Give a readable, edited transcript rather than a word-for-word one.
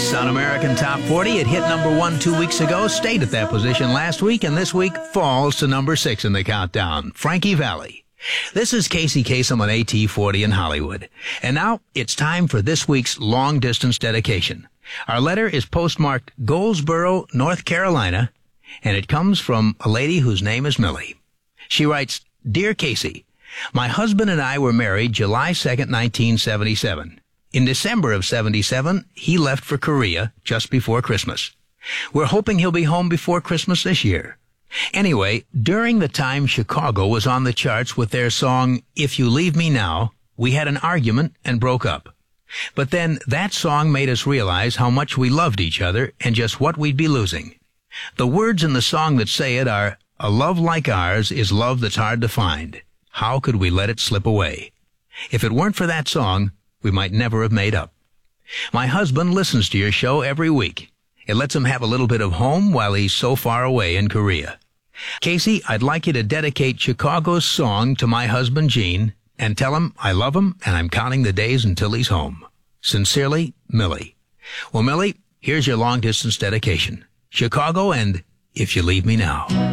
Yes, on American Top 40, it hit number 1 2 weeks ago, stayed at that position last week, and this week falls to number 6 in the countdown. Frankie Valli. This is Casey Kasem on AT40 in Hollywood. And now it's time for this week's long-distance dedication. Our letter is postmarked Goldsboro, North Carolina, and it comes from a lady whose name is Millie. She writes, Dear Casey, my husband and I were married July 2nd, 1977. In December of 77, he left for Korea just before Christmas. We're hoping he'll be home before Christmas this year. Anyway, during the time Chicago was on the charts with their song, If You Leave Me Now, we had an argument and broke up. But then that song made us realize how much we loved each other and just what we'd be losing. The words in the song that say it are, A love like ours is love that's hard to find. How could we let it slip away? If it weren't for that song, we might never have made up. My husband listens to your show every week. It lets him have a little bit of home while he's so far away in Korea. Casey, I'd like you to dedicate Chicago's song to my husband Gene and tell him I love him and I'm counting the days until he's home. Sincerely, Millie. Well, Millie, here's your long-distance dedication. Chicago and If You Leave Me Now.